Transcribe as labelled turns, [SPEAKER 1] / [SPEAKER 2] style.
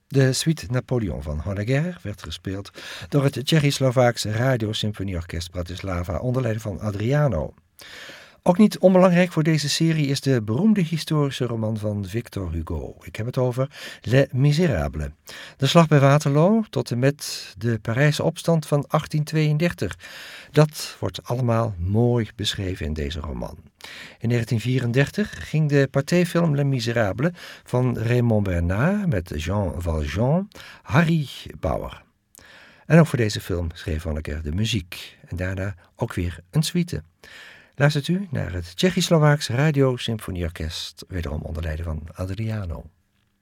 [SPEAKER 1] De suite Napoleon van Honegger werd gespeeld door het Tsjechoslowaaks Radiosymfonieorkest Bratislava onder leiding van Adriano. Ook niet onbelangrijk voor deze serie is de beroemde historische roman van Victor Hugo. Ik heb het over Les Misérables. De slag bij Waterloo tot en met de Parijse opstand van 1832. Dat wordt allemaal mooi beschreven in deze roman. In 1934 ging de partijfilm Les Misérables van Raymond Bernard met Jean Valjean, Harry Bauer. En ook voor deze film schreef Honegger de muziek en daarna ook weer een suite. Luistert u naar het Tsjechoslowaaks Radiosymfonieorkest, wederom onder leiding van Adriano.